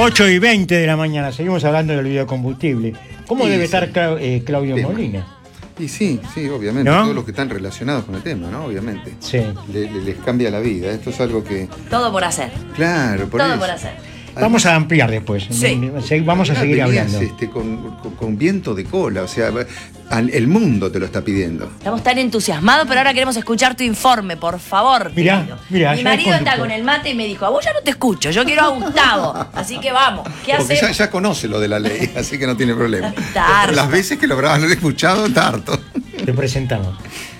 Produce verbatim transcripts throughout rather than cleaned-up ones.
ocho y veinte de la mañana, seguimos hablando del biocombustible. ¿Cómo Sí, debe sí. estar Cla- eh, Claudio Tema. Molina? Y sí, sí, obviamente, ¿No? todos los que están relacionados con el tema, ¿no? Obviamente. Sí. Le- le- les cambia la vida. Esto es algo que. Todo por hacer. Claro, por Todo eso. por hacer. Vamos a ampliar después. Sí. Se- Vamos a Además, seguir venías, hablando. Este, con, con- con viento de cola, o sea, al- el mundo te lo está pidiendo. Estamos tan entusiasmados, pero ahora queremos escuchar tu informe, por favor. Mirá, querido. mirá, Mi ya marido es está conductor. con el mate y me dijo, a vos ya no te escucho, yo quiero a Gustavo. Así que vamos, ¿qué Porque ya, hacemos? ya conoce lo de la ley, así que no tiene problema. Está harto. Las veces que lo habrán escuchado, está harto. Te presentamos.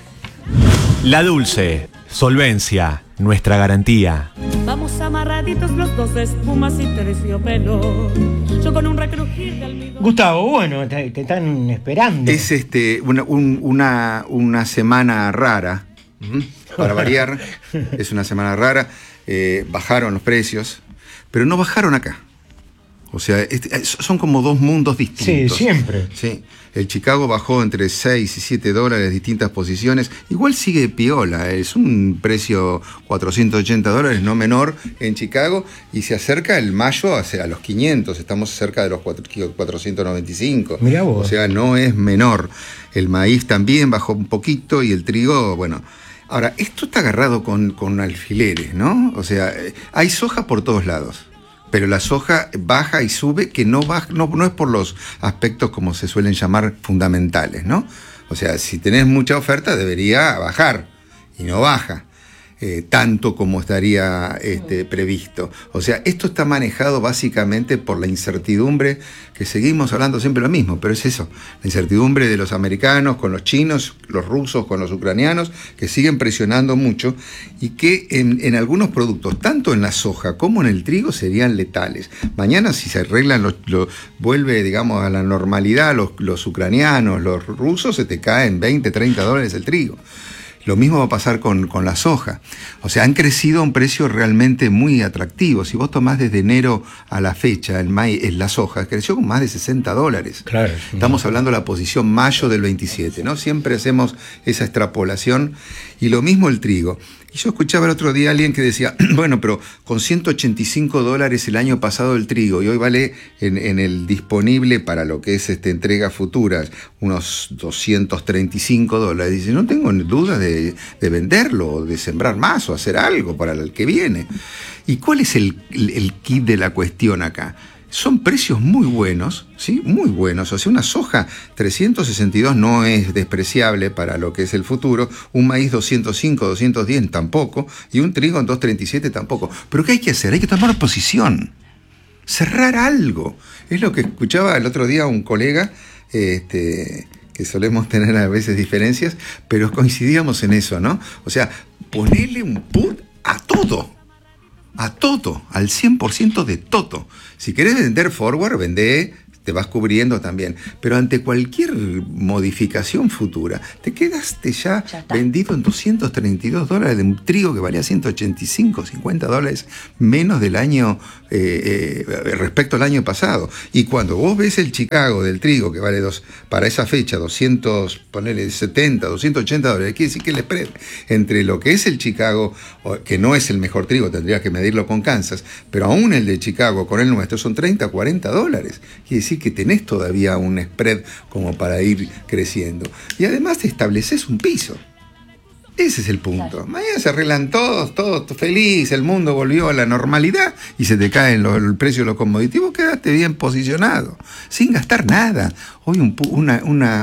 La Dulce, solvencia, nuestra garantía. Vamos amarraditos los dos, espumas y terciopelo. Yo con un recrujir de almidón. Gustavo, bueno, te, te están esperando. Es este una, un- una, una semana rara, ¿m? Para variar, es una semana rara. Eh, bajaron los precios, pero no bajaron acá. O sea, este- son como dos mundos Sí, distintos. siempre. Sí, el Chicago bajó entre seis y siete dólares, distintas posiciones. Igual sigue piola, es un precio cuatrocientos ochenta dólares, no menor, en Chicago. Y se acerca el mayo hacia los quinientos, estamos cerca de los cuatrocientos noventa y cinco. Mirá vos. O sea, no es menor. El maíz también bajó un poquito y el trigo, bueno. Ahora, esto está agarrado con, con alfileres, ¿no? O sea, eh, hay soja por todos lados. Pero la soja baja y sube, que no, baja, no, no es por los aspectos como se suelen llamar fundamentales, ¿no? O sea, si tenés mucha oferta debería bajar y no baja. Eh, tanto como estaría este, previsto. O sea, esto está manejado básicamente por la incertidumbre, que seguimos hablando siempre lo mismo, pero es eso, la incertidumbre de los americanos con los chinos, los rusos con los ucranianos, que siguen presionando mucho y que en, en algunos productos, tanto en la soja como en el trigo, serían letales. Mañana, si se arreglan, lo, lo, vuelve, digamos, a la normalidad los, los ucranianos, los rusos, se te caen veinte, treinta dólares el trigo. Lo mismo va a pasar con, con la soja. O sea, han crecido a un precio realmente muy atractivo. Si vos tomás desde enero a la fecha, el maíz, la soja creció con más de sesenta dólares. Claro. Estamos hablando de la posición mayo del veintisiete, ¿no? Siempre hacemos esa extrapolación. Y lo mismo el trigo. Y yo escuchaba el otro día a alguien que decía, bueno, pero con ciento ochenta y cinco dólares el año pasado el trigo, y hoy vale en, en el disponible para lo que es este, entregas futuras, unos doscientos treinta y cinco dólares. Dice, no tengo duda de, de venderlo, o de sembrar más, o hacer algo para el que viene. ¿Y cuál es el, el, el kit de la cuestión acá? Son precios muy buenos, ¿sí? Muy buenos. O sea, una soja trescientos sesenta y dos no es despreciable para lo que es el futuro. Un maíz doscientos cinco, doscientos diez tampoco. Y un trigo en doscientos treinta y siete tampoco. Pero ¿qué hay que hacer? Hay que tomar posición. Cerrar algo. Es lo que escuchaba el otro día un colega, este, que solemos tener a veces diferencias, pero coincidíamos en eso, ¿no? O sea, ponerle un put a todo. A todo, al cien por ciento de todo. Si querés vender forward, vendé, te vas cubriendo también. Pero ante cualquier modificación futura, te quedaste ya, Ya está. vendido en doscientos treinta y dos dólares de un trigo que valía ciento ochenta y cinco, cincuenta dólares menos del año, eh, eh, respecto al año pasado. Y cuando vos ves el Chicago del trigo, que vale dos, para esa fecha doscientos, ponele setenta, doscientos ochenta dólares, quiere decir que el spread entre lo que es el Chicago, que no es el mejor trigo, tendrías que medirlo con Kansas, pero aún el de Chicago con el nuestro son treinta, cuarenta dólares. Quiere decir que tenés todavía un spread como para ir creciendo. Y además te estableces un piso. Ese es el punto. Claro. Mañana se arreglan todos, todos feliz, el mundo volvió a la normalidad y se te cae el, el precio de los commodities. Vos quedaste bien posicionado, sin gastar nada. Hoy un, pu- una, una